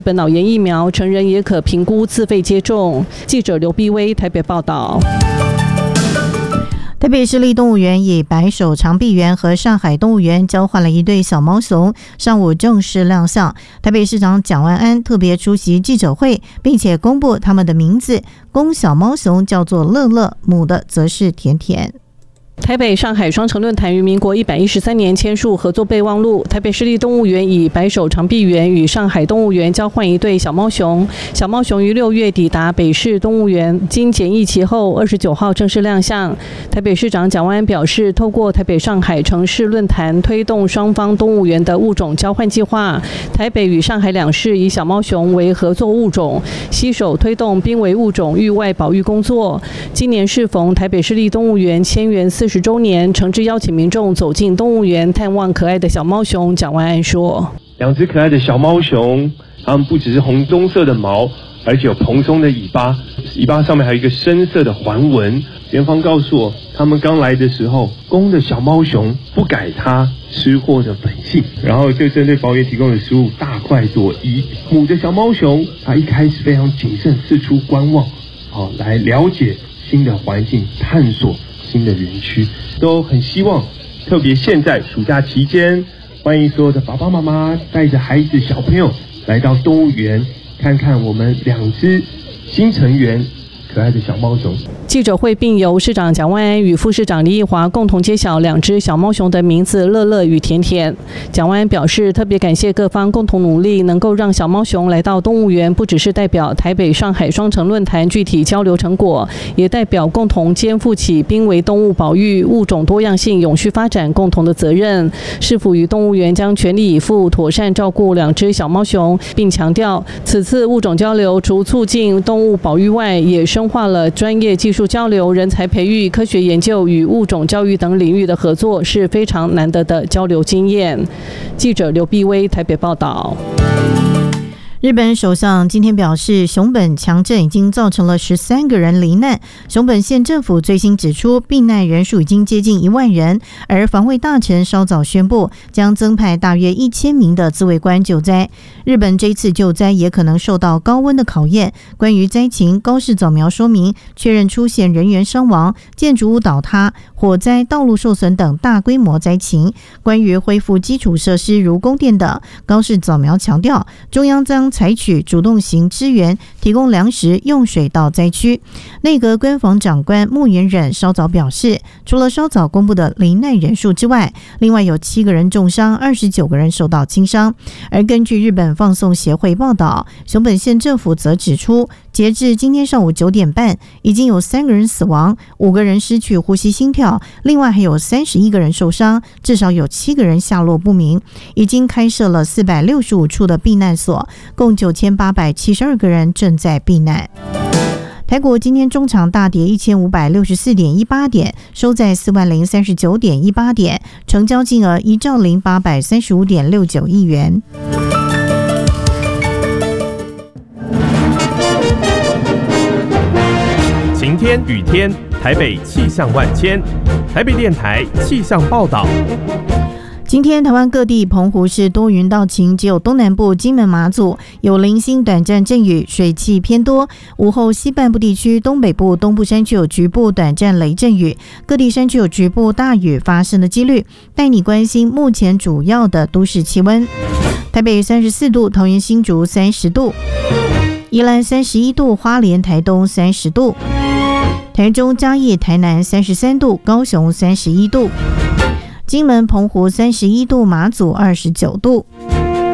本脑炎疫苗成人也可评估自费接种。记者刘碧薇台北报道。 台北市立动物园以白手长臂猿和上海动物园交换了一对小毛熊，上午正式亮相。台北市长蒋万安特别出席记者会，并且公布他们的名字，公小毛熊叫做乐乐，母的则是甜甜。 台北上海双城论坛于民国113年签署合作备忘录。台北市立动物园以白手长臂猿与上海动物园交换一对小猫熊。小猫熊于6月抵达北市动物园，经检疫期后29号正式亮相。台北市长蒋万安表示，透过台北上海城市论坛推动双方动物园的物种交换计划。台北与上海两市以小猫熊为合作物种，携手推动濒危物种域外保育工作。今年适逢台北市立动物园迁园40周年，诚挚邀请民众走进动物园探望可爱的小猫熊。蒋万安说 ，2只可爱的小猫熊，它们不只是红棕色的毛，而且有蓬松的尾巴，尾巴上面还有一个深色的环纹。园方告诉我，他们刚来的时候，公的小猫熊不改它吃货的本性，然后就针对保育提供的食物大快朵颐。母的小猫熊，它一开始非常谨慎，四处观望，来了解新的环境，探索新的园区，都很希望，特别现在暑假期间，欢迎所有的爸爸妈妈带着孩子小朋友来到动物园，看看我们2只新成员可爱的小猫熊。 记者会并由市长蒋万安与副市长李义华共同揭晓2只小猫熊的名字乐乐与甜甜。蒋万安表示，特别感谢各方共同努力，能够让小猫熊来到动物园，不只是代表台北上海双城论坛具体交流成果，也代表共同肩负起濒危动物保育、物种多样性永续发展共同的责任。市府与动物园将全力以赴妥善照顾2只小猫熊，并强调此次物种交流除促进动物保育外，也深化了专业技术交流、人才培育、科学研究与物种教育等领域的合作，是非常难得的交流经验。记者刘碧薇台北报道。 日本首相今天表示，熊本强震已经造成了13个人罹难。熊本县政府最新指出，避难人数已经接近1万人，而防卫大臣稍早宣布将增派大约1000名的自卫官救灾。日本这次救灾也可能受到高温的考验。关于灾情，高市早苗说明，确认出现人员伤亡、建筑物倒塌、火灾、道路受损等大规模灾情。关于恢复基础设施如供电等，高市早苗强调，中央将采取主动型支援，提供粮食、用水到灾区。内阁官房长官木原忍稍早表示，除了稍早公布的罹难人数之外，另外有7个人重伤，29个人受到轻伤。而根据日本放送协会报道，熊本县政府则指出，截至今天上午9点半，已经有3个人死亡，5个人失去呼吸心跳，另外还有31个人受伤，至少有7个人下落不明。已经开设了465处的避难所，共9872个人正在避难。台股今天中场大跌1564.18点，收在40039.18点，成交金额1兆0835.69亿元。 晴天雨天，台北气象万千。台北电台气象报道。 今天台湾各地澎湖是多云到晴，只有东南部金门马祖有零星短暂阵雨，水汽偏多。午后西半部地区、东北部、东部山区有局部短暂雷阵雨，各地山区有局部大雨发生的几率。带你关心目前主要的都市气温：台北34度，桃园新竹30度，宜兰31度，花莲台东30度，台中嘉义台南33度，高雄31度，金门澎湖31度，马祖29度。